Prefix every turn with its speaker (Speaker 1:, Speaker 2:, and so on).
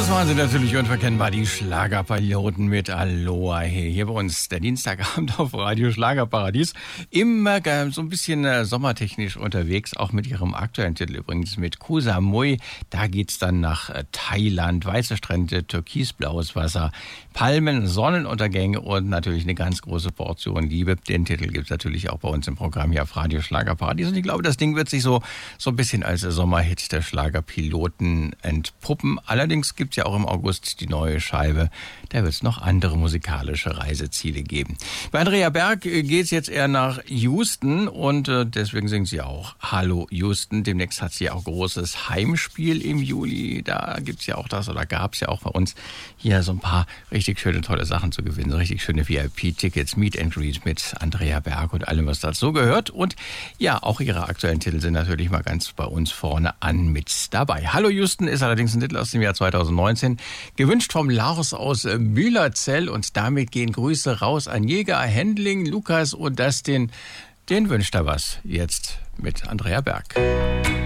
Speaker 1: Das waren sie natürlich unverkennbar, die Schlagerpiloten mit Aloha. Hier bei uns der Dienstagabend auf Radio Schlagerparadies. Immer so ein bisschen sommertechnisch unterwegs, auch mit ihrem aktuellen Titel übrigens, mit Koh Samui. Da geht's dann nach Thailand, weiße Strände, türkisblaues Wasser, Palmen, Sonnenuntergänge und natürlich eine ganz große Portion Liebe. Den Titel gibt's natürlich auch bei uns im Programm hier auf Radio Schlagerparadies. Und ich glaube, das Ding wird sich so ein bisschen als Sommerhit der Schlagerpiloten entpuppen. Allerdings gibt's ja auch im August die neue Scheibe. Da wird es noch andere musikalische Reiseziele geben. Bei Andrea Berg geht's jetzt eher nach Houston und deswegen singt sie auch Hallo Houston. Demnächst hat sie auch großes Heimspiel im Juli. Da gibt's ja auch gab's ja auch bei uns hier so ein paar richtig schöne, tolle Sachen zu gewinnen. So richtig schöne VIP-Tickets, Meet and Greet mit Andrea Berg und allem, was dazu gehört. Und ja, auch ihre aktuellen Titel sind natürlich mal ganz bei uns vorne an mit dabei. Hallo Houston ist allerdings ein Titel aus dem Jahr 2019. Gewünscht vom Lars aus Mühlerzell und damit gehen Grüße raus an Jäger, Händling, Lukas und Dustin. Den wünscht er was jetzt mit Andrea Berg.